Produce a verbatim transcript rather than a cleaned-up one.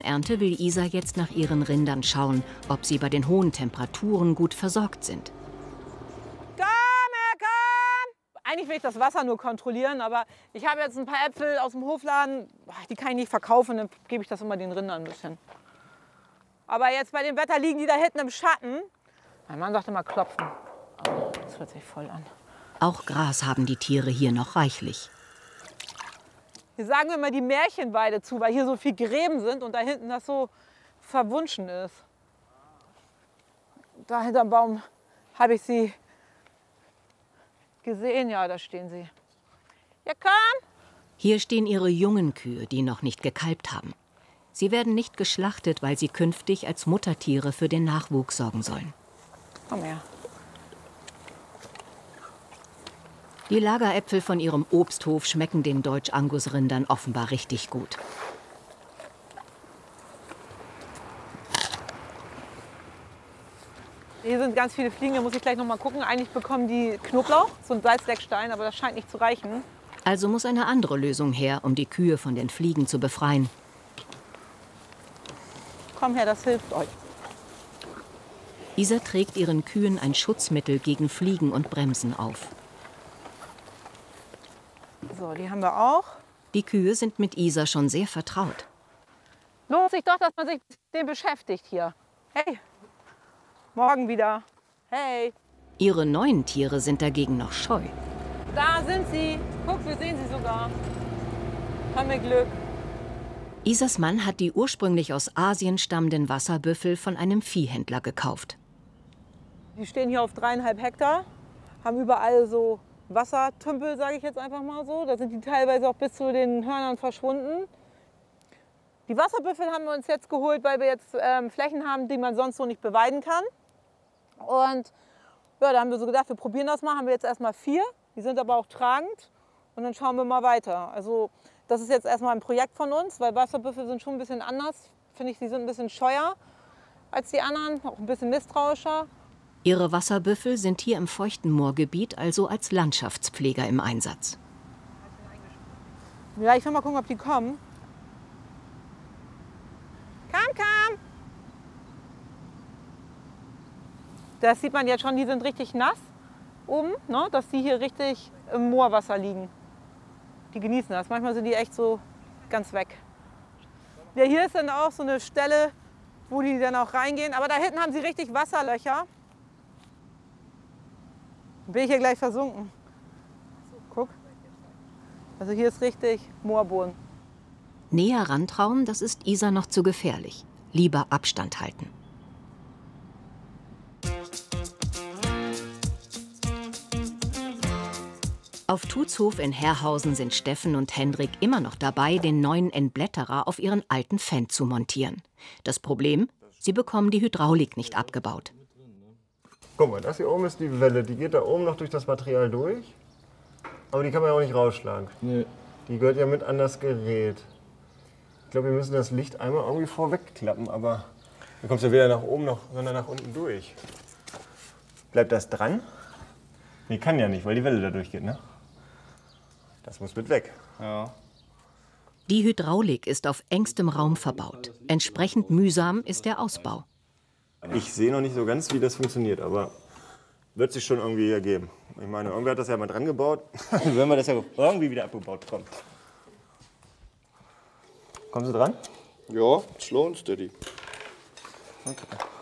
Ernte will Isa jetzt nach ihren Rindern schauen, ob sie bei den hohen Temperaturen gut versorgt sind. Komm, komm! Eigentlich will ich das Wasser nur kontrollieren, aber ich habe jetzt ein paar Äpfel aus dem Hofladen, die kann ich nicht verkaufen, dann gebe ich das immer den Rindern ein bisschen. Aber jetzt bei dem Wetter liegen die da hinten im Schatten. Mein Mann sagte mal klopfen. Oh, das hört sich voll an. Auch Gras haben die Tiere hier noch reichlich. Hier sagen wir mal die Märchenweide zu, weil hier so viel Gräben sind und da hinten das so verwunschen ist. Da hinterm Baum habe ich sie gesehen. Ja, da stehen sie. Ja, komm! Hier stehen ihre jungen Kühe, die noch nicht gekalbt haben. Sie werden nicht geschlachtet, weil sie künftig als Muttertiere für den Nachwuchs sorgen sollen. Komm her. Die Lageräpfel von ihrem Obsthof schmecken den Deutsch-Angus-Rindern offenbar richtig gut. Hier sind ganz viele Fliegen, da muss ich gleich noch mal gucken. Eigentlich bekommen die Knoblauch, so ein Salzleckstein, aber das scheint nicht zu reichen. Also muss eine andere Lösung her, um die Kühe von den Fliegen zu befreien. Komm her, das hilft euch. Isa trägt ihren Kühen ein Schutzmittel gegen Fliegen und Bremsen auf. So, die haben wir auch. Die Kühe sind mit Isa schon sehr vertraut. Lohnt sich doch, dass man sich mit dem beschäftigt hier. Hey, morgen wieder. Hey. Ihre neuen Tiere sind dagegen noch scheu. Da sind sie. Guck, wir sehen sie sogar. Haben wir Glück. Isas Mann hat die ursprünglich aus Asien stammenden Wasserbüffel von einem Viehhändler gekauft. Die stehen hier auf dreieinhalb Hektar, haben überall so Wassertümpel, sage ich jetzt einfach mal so. Da sind die teilweise auch bis zu den Hörnern verschwunden. Die Wasserbüffel haben wir uns jetzt geholt, weil wir jetzt ähm, Flächen haben, die man sonst so nicht beweiden kann. Und ja, da haben wir so gedacht, wir probieren das mal. Haben wir jetzt erstmal vier, die sind aber auch tragend. Und dann schauen wir mal weiter. Also das ist jetzt erstmal ein Projekt von uns, weil Wasserbüffel sind schon ein bisschen anders. Finde ich, sie sind ein bisschen scheuer als die anderen, auch ein bisschen misstrauischer. Ihre Wasserbüffel sind hier im feuchten Moorgebiet also als Landschaftspfleger im Einsatz. Ja, ich will mal gucken, ob die kommen. Komm, komm! Das sieht man jetzt schon, die sind richtig nass oben, ne? Dass die hier richtig im Moorwasser liegen. Die genießen das. Manchmal sind die echt so ganz weg. Ja, hier ist dann auch so eine Stelle, wo die dann auch reingehen. Aber da hinten haben sie richtig Wasserlöcher. Bin ich hier gleich versunken. Guck. Also hier ist richtig Moorboden. Näher rantrauen, das ist Isa noch zu gefährlich. Lieber Abstand halten. Auf Tutshof in Herrhausen sind Steffen und Hendrik immer noch dabei, den neuen Entblätterer auf ihren alten Fendt zu montieren. Das Problem? Sie bekommen die Hydraulik nicht abgebaut. Guck mal, das hier oben ist die Welle. Die geht da oben noch durch das Material durch. Aber die kann man ja auch nicht rausschlagen. Nee. Die gehört ja mit an das Gerät. Ich glaube, wir müssen das Licht einmal irgendwie vorwegklappen, aber dann kommst du weder nach oben noch sondern nach unten durch. Bleibt das dran? Nee, kann ja nicht, weil die Welle da durchgeht, ne? Das muss mit weg. Ja. Die Hydraulik ist auf engstem Raum verbaut. Entsprechend mühsam ist der Ausbau. Ich sehe noch nicht so ganz, wie das funktioniert, aber wird sich schon irgendwie ergeben. Ich meine, irgendwer hat das ja mal dran gebaut. Wenn man das ja irgendwie wieder abgebaut kommt. Kommst du dran? Ja, slow und steady. Okay.